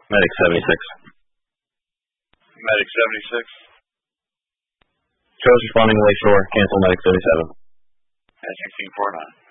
Medic 76. Medic 76. Joe's responding to Lakeshore. Cancel Medic 37. At 1649.